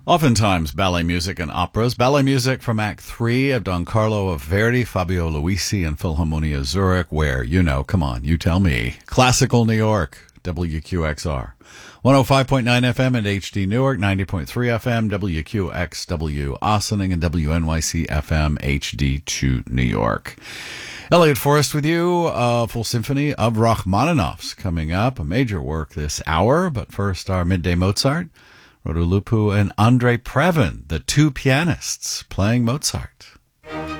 Oftentimes, ballet music and operas. Ballet music from Act 3 of Don Carlo of Verdi, Fabio Luisi, and Philharmonia Zurich, where, come on, you tell me. Classical New York, WQXR. 105.9 FM at HD Newark, 90.3 FM, WQXW Ossining, and WNYC FM HD2 New York. Elliot Forrest with you, a full symphony of Rachmaninoff's coming up, a major work this hour, but first our Midday Mozart. Rodolupou and Andrei Previn, the two pianists playing Mozart.